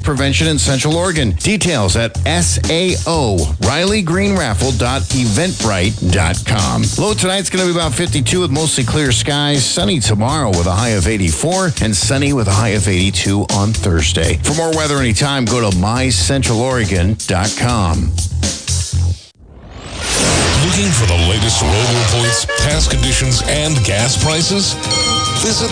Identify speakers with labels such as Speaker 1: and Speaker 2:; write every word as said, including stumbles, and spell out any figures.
Speaker 1: prevention in Central Oregon. Details at S A O, Riley Green Raffle dot eventbrite dot com. Low tonight's going to be about fifty-two with mostly clear skies. Sunny tomorrow with a high of eighty-four and sunny with a high of eighty-two on Thursday. For more weather anytime, go to my central oregon dot com.
Speaker 2: Looking for the latest road reports, past conditions, and gas prices? Visit